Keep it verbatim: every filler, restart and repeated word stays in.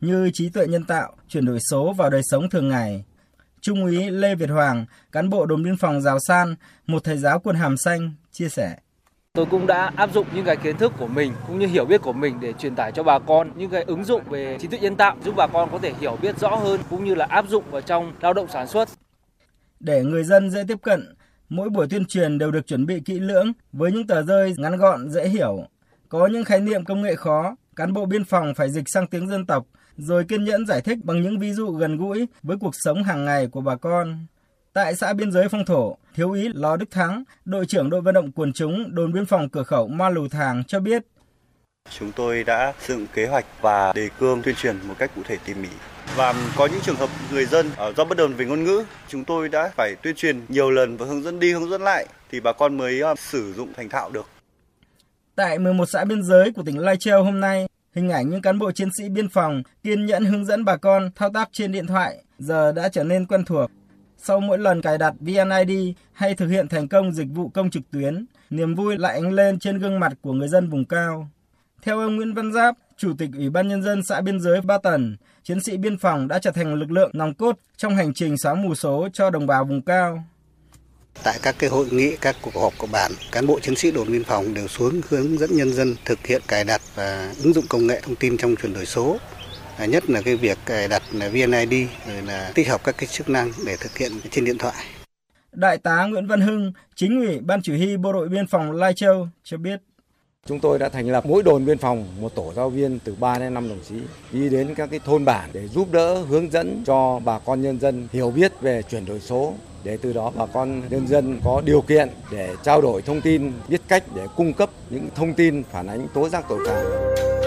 như trí tuệ nhân tạo, chuyển đổi số vào đời sống thường ngày. Trung úy Lê Việt Hoàng, cán bộ đồn biên phòng Giào San, một thầy giáo quân hàm xanh, chia sẻ. Tôi cũng đã áp dụng những cái kiến thức của mình cũng như hiểu biết của mình để truyền tải cho bà con những cái ứng dụng về trí tuệ nhân tạo giúp bà con có thể hiểu biết rõ hơn cũng như là áp dụng vào trong lao động sản xuất. Để người dân dễ tiếp cận, mỗi buổi tuyên truyền đều được chuẩn bị kỹ lưỡng với những tờ rơi ngắn gọn dễ hiểu. Có những khái niệm công nghệ khó, cán bộ biên phòng phải dịch sang tiếng dân tộc, rồi kiên nhẫn giải thích bằng những ví dụ gần gũi với cuộc sống hàng ngày của bà con. Tại xã biên giới Phong Thổ, Thiếu úy Lò Đức Thắng, đội trưởng đội vận động quần chúng đồn biên phòng cửa khẩu Ma Lù Thàng cho biết. Chúng tôi đã dựng kế hoạch và đề cương tuyên truyền một cách cụ thể tỉ mỉ. Và có những trường hợp người dân do bất đồng về ngôn ngữ, chúng tôi đã phải tuyên truyền nhiều lần và hướng dẫn đi hướng dẫn lại thì bà con mới sử dụng thành thạo được. Tại mười một xã biên giới của tỉnh Lai Châu hôm nay, hình ảnh những cán bộ chiến sĩ biên phòng kiên nhẫn hướng dẫn bà con thao tác trên điện thoại giờ đã trở nên quen thuộc. Sau mỗi lần cài đặt vê en i đê hay thực hiện thành công dịch vụ công trực tuyến, niềm vui lại ánh lên trên gương mặt của người dân vùng cao. Theo ông Nguyễn Văn Giáp, Chủ tịch Ủy ban Nhân dân xã biên giới Ba Tần, chiến sĩ biên phòng đã trở thành lực lượng nòng cốt trong hành trình xóa mù số cho đồng bào vùng cao. Tại các cái hội nghị, các cuộc họp của bản, cán bộ chiến sĩ đồn biên phòng đều xuống hướng dẫn nhân dân thực hiện cài đặt và ứng dụng công nghệ thông tin trong chuyển đổi số. Nhất là cái việc cài đặt vê en i đê rồi là tích hợp các cái chức năng để thực hiện trên điện thoại. Đại tá Nguyễn Văn Hưng, Chính ủy Ban Chỉ huy Bộ đội Biên phòng Lai Châu cho biết. Chúng tôi đã thành lập mỗi đồn biên phòng một tổ giáo viên từ ba đến năm đồng chí đi đến các cái thôn bản để giúp đỡ hướng dẫn cho bà con nhân dân hiểu biết về chuyển đổi số, để từ đó bà con nhân dân có điều kiện để trao đổi thông tin, biết cách để cung cấp những thông tin phản ánh tố giác tội phạm.